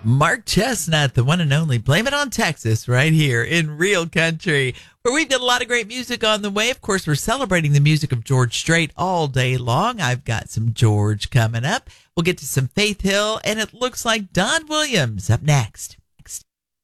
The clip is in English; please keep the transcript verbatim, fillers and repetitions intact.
Mark Chestnut, the one and only. Blame It on Texas right here in Real Country, where we've got a lot of great music on the way. Of course, we're celebrating the music of George Strait all day long. I've got some George coming up. We'll get to some Faith Hill, and it looks like Don Williams up next.